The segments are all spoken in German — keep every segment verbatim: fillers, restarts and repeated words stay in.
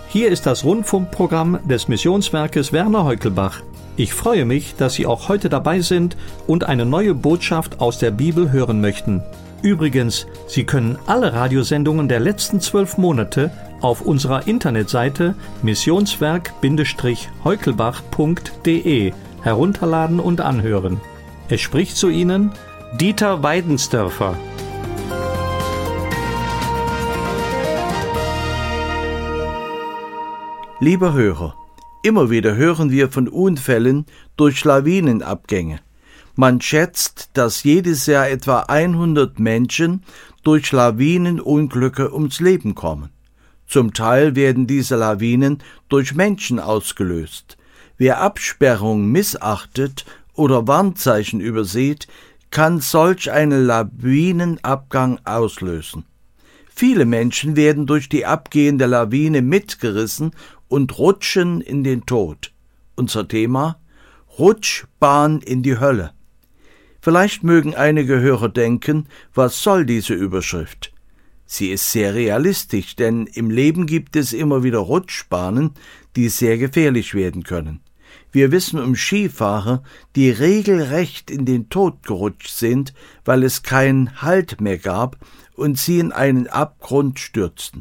Hier ist das Rundfunkprogramm des Missionswerkes Werner Heukelbach. Ich freue mich, dass Sie auch heute dabei sind und eine neue Botschaft aus der Bibel hören möchten. Übrigens, Sie können alle Radiosendungen der letzten zwölf Monate auf unserer Internetseite missionswerk heukelbach punkt de herunterladen und anhören. Es spricht zu Ihnen Dieter Weidensdörfer. Lieber Hörer, immer wieder hören wir von Unfällen durch Lawinenabgänge. Man schätzt, dass jedes Jahr etwa hundert Menschen durch Lawinenunglücke ums Leben kommen. Zum Teil werden diese Lawinen durch Menschen ausgelöst. Wer Absperrungen missachtet oder Warnzeichen übersieht, kann solch einen Lawinenabgang auslösen. Viele Menschen werden durch die abgehende Lawine mitgerissen und rutschen in den Tod. Unser Thema: Rutschbahn in die Hölle. Vielleicht mögen einige Hörer denken, was soll diese Überschrift? Sie ist sehr realistisch, denn im Leben gibt es immer wieder Rutschbahnen, die sehr gefährlich werden können. Wir wissen um Skifahrer, die regelrecht in den Tod gerutscht sind, weil es keinen Halt mehr gab und sie in einen Abgrund stürzten.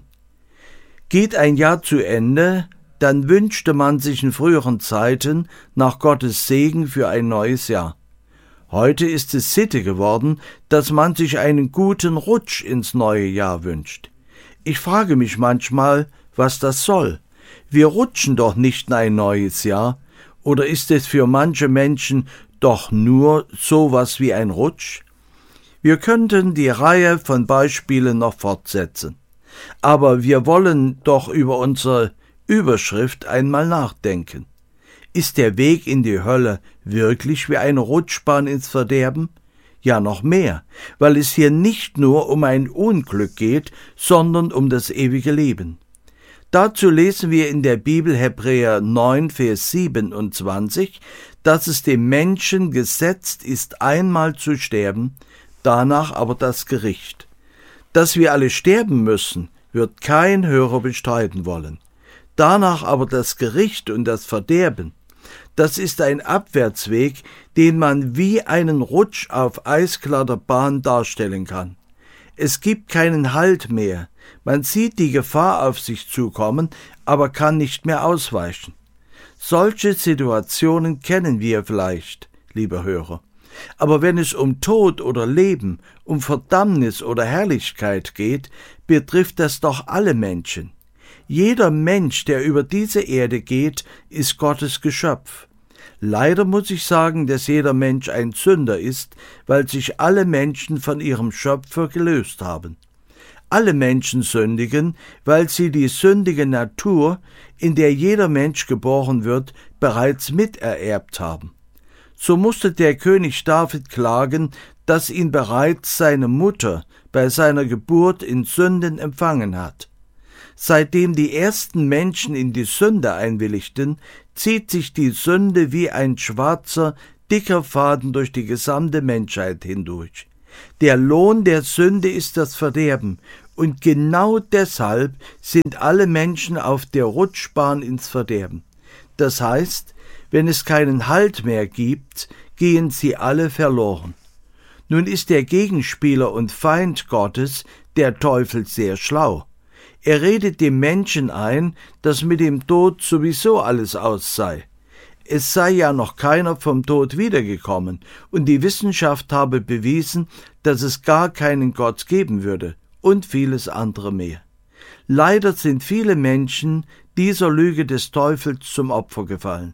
Geht ein Jahr zu Ende, dann wünschte man sich in früheren Zeiten nach Gottes Segen für ein neues Jahr. Heute ist es Sitte geworden, dass man sich einen guten Rutsch ins neue Jahr wünscht. Ich frage mich manchmal, was das soll. Wir rutschen doch nicht in ein neues Jahr, oder ist es für manche Menschen doch nur sowas wie ein Rutsch? Wir könnten die Reihe von Beispielen noch fortsetzen. Aber wir wollen doch über unsere Überschrift einmal nachdenken. Ist der Weg in die Hölle wirklich wie eine Rutschbahn ins Verderben? Ja, noch mehr, weil es hier nicht nur um ein Unglück geht, sondern um das ewige Leben. Dazu lesen wir in der Bibel Hebräer neun, Vers siebenundzwanzig, dass es dem Menschen gesetzt ist, einmal zu sterben, danach aber das Gericht. Dass wir alle sterben müssen, wird kein Hörer bestreiten wollen. Danach aber das Gericht und das Verderben, das ist ein Abwärtsweg, den man wie einen Rutsch auf eisglatter Bahn darstellen kann. Es gibt keinen Halt mehr, man sieht die Gefahr auf sich zukommen, aber kann nicht mehr ausweichen. Solche Situationen kennen wir vielleicht, lieber Hörer. Aber wenn es um Tod oder Leben, um Verdammnis oder Herrlichkeit geht, betrifft das doch alle Menschen. Jeder Mensch, der über diese Erde geht, ist Gottes Geschöpf. Leider muss ich sagen, dass jeder Mensch ein Sünder ist, weil sich alle Menschen von ihrem Schöpfer gelöst haben. Alle Menschen sündigen, weil sie die sündige Natur, in der jeder Mensch geboren wird, bereits mitererbt haben. So musste der König David klagen, dass ihn bereits seine Mutter bei seiner Geburt in Sünden empfangen hat. Seitdem die ersten Menschen in die Sünde einwilligten, zieht sich die Sünde wie ein schwarzer, dicker Faden durch die gesamte Menschheit hindurch. Der Lohn der Sünde ist das Verderben, und genau deshalb sind alle Menschen auf der Rutschbahn ins Verderben. Das heißt, wenn es keinen Halt mehr gibt, gehen sie alle verloren. Nun ist der Gegenspieler und Feind Gottes, der Teufel, sehr schlau. Er redet dem Menschen ein, dass mit dem Tod sowieso alles aus sei. Es sei ja noch keiner vom Tod wiedergekommen, und die Wissenschaft habe bewiesen, dass es gar keinen Gott geben würde, und vieles andere mehr. Leider sind viele Menschen dieser Lüge des Teufels zum Opfer gefallen.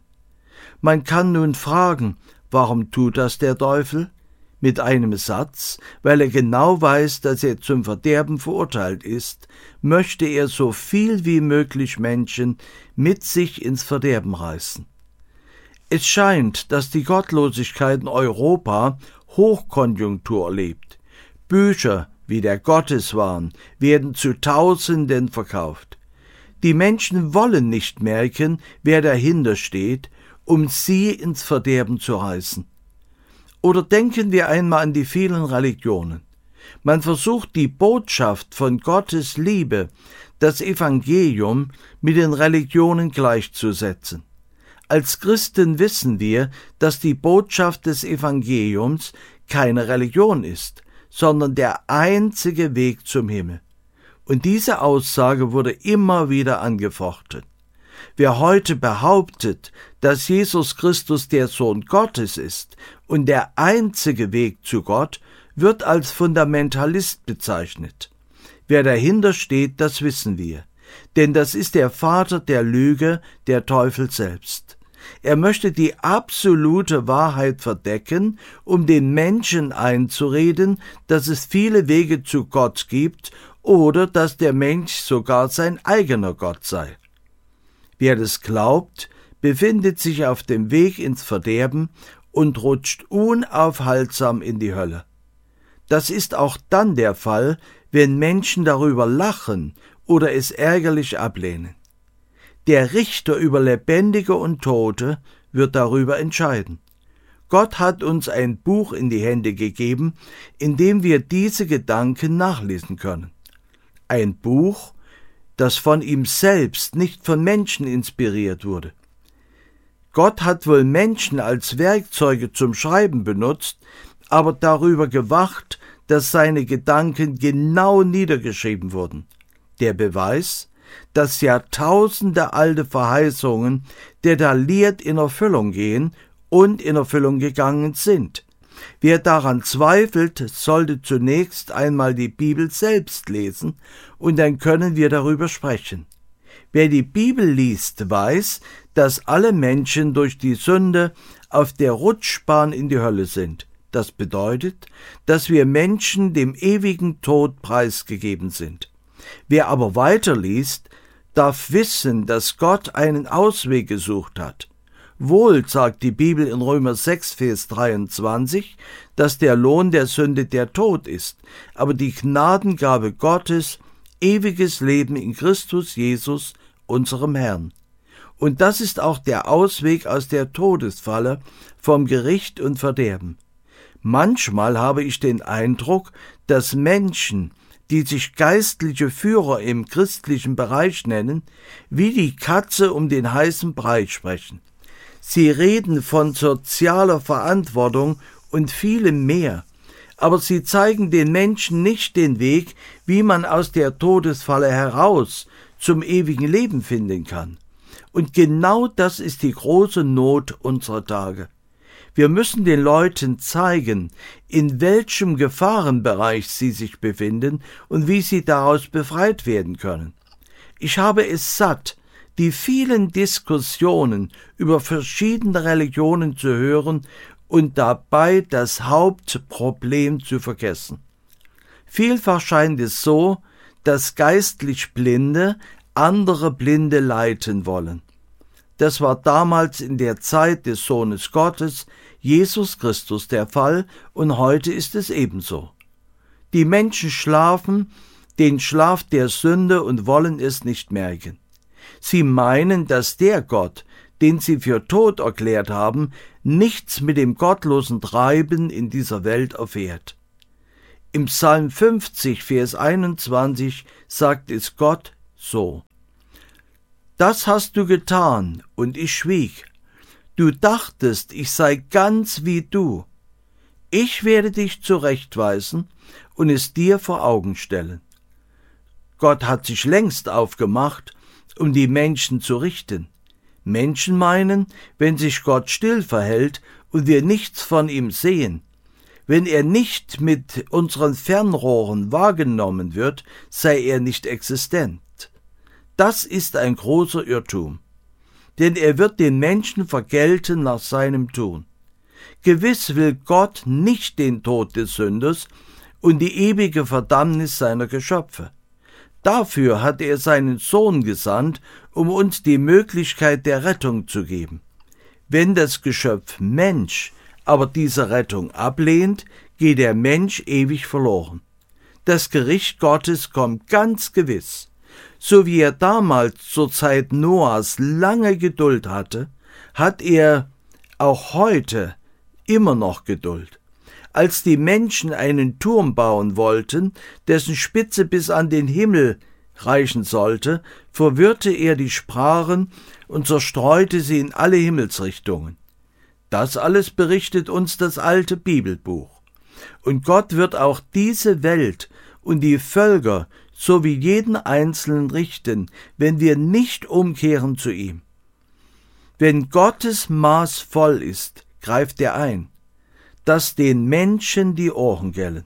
Man kann nun fragen, warum tut das der Teufel? Mit einem Satz: weil er genau weiß, dass er zum Verderben verurteilt ist, möchte er so viel wie möglich Menschen mit sich ins Verderben reißen. Es scheint, dass die Gottlosigkeit in Europa Hochkonjunktur erlebt. Bücher wie der Gotteswahn werden zu Tausenden verkauft. Die Menschen wollen nicht merken, wer dahinter steht, um sie ins Verderben zu reißen. Oder denken wir einmal an die vielen Religionen. Man versucht die Botschaft von Gottes Liebe, das Evangelium mit den Religionen gleichzusetzen. Als Christen wissen wir, dass die Botschaft des Evangeliums keine Religion ist, sondern der einzige Weg zum Himmel. Und diese Aussage wurde immer wieder angefochten. Wer heute behauptet, dass Jesus Christus der Sohn Gottes ist und der einzige Weg zu Gott, wird als Fundamentalist bezeichnet. Wer dahinter steht, das wissen wir. Denn das ist der Vater der Lüge, der Teufel selbst. Er möchte die absolute Wahrheit verdecken, um den Menschen einzureden, dass es viele Wege zu Gott gibt oder dass der Mensch sogar sein eigener Gott sei. Wer das glaubt, befindet sich auf dem Weg ins Verderben und rutscht unaufhaltsam in die Hölle. Das ist auch dann der Fall, wenn Menschen darüber lachen oder es ärgerlich ablehnen. Der Richter über Lebendige und Tote wird darüber entscheiden. Gott hat uns ein Buch in die Hände gegeben, in dem wir diese Gedanken nachlesen können. Ein Buch, das von ihm selbst, nicht von Menschen inspiriert wurde. Gott hat wohl Menschen als Werkzeuge zum Schreiben benutzt, aber darüber gewacht, dass seine Gedanken genau niedergeschrieben wurden. Der Beweis, dass Jahrtausende alte Verheißungen detailliert in Erfüllung gehen und in Erfüllung gegangen sind. Wer daran zweifelt, sollte zunächst einmal die Bibel selbst lesen, und dann können wir darüber sprechen. Wer die Bibel liest, weiß, dass alle Menschen durch die Sünde auf der Rutschbahn in die Hölle sind. Das bedeutet, dass wir Menschen dem ewigen Tod preisgegeben sind. Wer aber weiterliest, darf wissen, dass Gott einen Ausweg gesucht hat. Wohl sagt die Bibel in Römer sechs, Vers dreiundzwanzig, dass der Lohn der Sünde der Tod ist, aber die Gnadengabe Gottes, ewiges Leben in Christus Jesus, unserem Herrn. Und das ist auch der Ausweg aus der Todesfalle vom Gericht und Verderben. Manchmal habe ich den Eindruck, dass Menschen, die sich geistliche Führer im christlichen Bereich nennen, wie die Katze um den heißen Brei sprechen. Sie reden von sozialer Verantwortung und vielem mehr, aber sie zeigen den Menschen nicht den Weg, wie man aus der Todesfalle heraus zum ewigen Leben finden kann. Und genau das ist die große Not unserer Tage. Wir müssen den Leuten zeigen, in welchem Gefahrenbereich sie sich befinden und wie sie daraus befreit werden können. Ich habe es satt, die vielen Diskussionen über verschiedene Religionen zu hören und dabei das Hauptproblem zu vergessen. Vielfach scheint es so, dass geistlich Blinde andere Blinde leiten wollen. Das war damals in der Zeit des Sohnes Gottes, Jesus Christus, der Fall, und heute ist es ebenso. Die Menschen schlafen den Schlaf der Sünde und wollen es nicht merken. Sie meinen, dass der Gott, den sie für tot erklärt haben, nichts mit dem gottlosen Treiben in dieser Welt erfährt. Im Psalm fünfzig, Vers einundzwanzig sagt es Gott so: Das hast du getan, und ich schwieg. Du dachtest, ich sei ganz wie du. Ich werde dich zurechtweisen und es dir vor Augen stellen. Gott hat sich längst aufgemacht, um die Menschen zu richten. Menschen meinen, wenn sich Gott still verhält und wir nichts von ihm sehen, wenn er nicht mit unseren Fernrohren wahrgenommen wird, sei er nicht existent. Das ist ein großer Irrtum, denn er wird den Menschen vergelten nach seinem Tun. Gewiss will Gott nicht den Tod des Sünders und die ewige Verdammnis seiner Geschöpfe. Dafür hat er seinen Sohn gesandt, um uns die Möglichkeit der Rettung zu geben. Wenn das Geschöpf Mensch aber diese Rettung ablehnt, geht der Mensch ewig verloren. Das Gericht Gottes kommt ganz gewiss. So wie er damals zur Zeit Noahs lange Geduld hatte, hat er auch heute immer noch Geduld. Als die Menschen einen Turm bauen wollten, dessen Spitze bis an den Himmel reichen sollte, verwirrte er die Sprachen und zerstreute sie in alle Himmelsrichtungen. Das alles berichtet uns das alte Bibelbuch. Und Gott wird auch diese Welt und die Völker sowie jeden Einzelnen richten, wenn wir nicht umkehren zu ihm. Wenn Gottes Maß voll ist, greift er ein, dass den Menschen die Ohren gellen.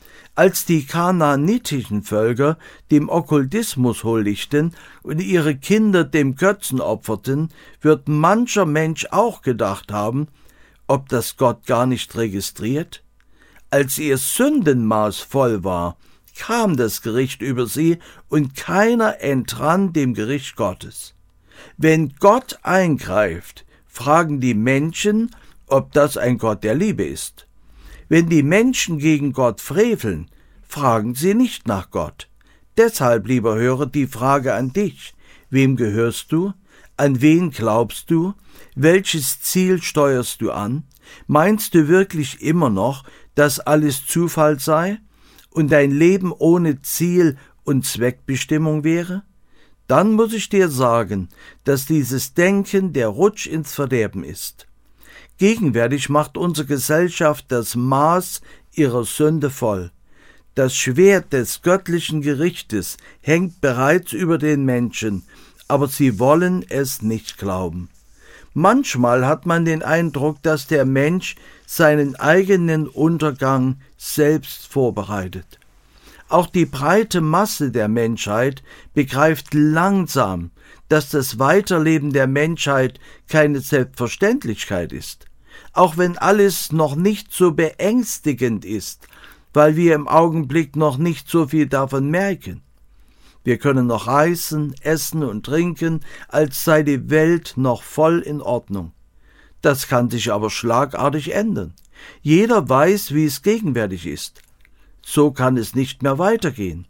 Als die kanaanitischen Völker dem Okkultismus huldigten und ihre Kinder dem Götzen opferten, wird mancher Mensch auch gedacht haben, ob das Gott gar nicht registriert? Als ihr Sündenmaß voll war, kam das Gericht über sie und keiner entrann dem Gericht Gottes. Wenn Gott eingreift, fragen die Menschen, ob das ein Gott der Liebe ist. Wenn die Menschen gegen Gott freveln, fragen sie nicht nach Gott. Deshalb, lieber Hörer, die Frage an dich: Wem gehörst du? An wen glaubst du? Welches Ziel steuerst du an? Meinst du wirklich immer noch, dass alles Zufall sei und dein Leben ohne Ziel und Zweckbestimmung wäre? Dann muss ich dir sagen, dass dieses Denken der Rutsch ins Verderben ist. Gegenwärtig macht unsere Gesellschaft das Maß ihrer Sünde voll. Das Schwert des göttlichen Gerichtes hängt bereits über den Menschen, aber sie wollen es nicht glauben. Manchmal hat man den Eindruck, dass der Mensch seinen eigenen Untergang selbst vorbereitet. Auch die breite Masse der Menschheit begreift langsam, dass das Weiterleben der Menschheit keine Selbstverständlichkeit ist, auch wenn alles noch nicht so beängstigend ist, weil wir im Augenblick noch nicht so viel davon merken. Wir können noch reisen, essen und trinken, als sei die Welt noch voll in Ordnung. Das kann sich aber schlagartig ändern. Jeder weiß, wie es gegenwärtig ist. So kann es nicht mehr weitergehen.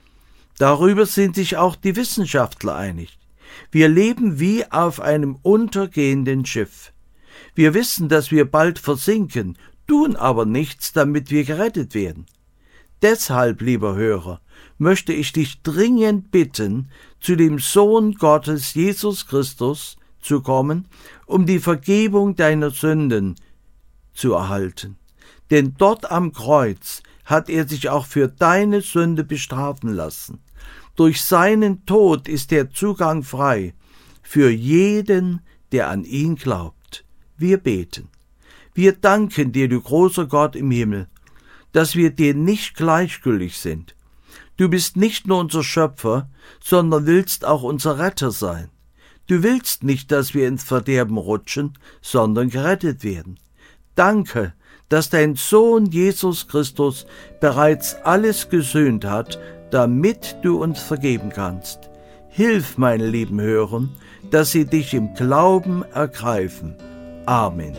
Darüber sind sich auch die Wissenschaftler einig. Wir leben wie auf einem untergehenden Schiff. Wir wissen, dass wir bald versinken, tun aber nichts, damit wir gerettet werden. Deshalb, lieber Hörer, möchte ich dich dringend bitten, zu dem Sohn Gottes, Jesus Christus, zu kommen, um die Vergebung deiner Sünden zu erhalten. Denn dort am Kreuz hat er sich auch für deine Sünde bestrafen lassen. Durch seinen Tod ist der Zugang frei für jeden, der an ihn glaubt. Wir beten. Wir danken dir, du großer Gott im Himmel, dass wir dir nicht gleichgültig sind. Du bist nicht nur unser Schöpfer, sondern willst auch unser Retter sein. Du willst nicht, dass wir ins Verderben rutschen, sondern gerettet werden. Danke, dass dein Sohn Jesus Christus bereits alles gesühnt hat, damit du uns vergeben kannst. Hilf, meine lieben Hörer, dass sie dich im Glauben ergreifen. Amen.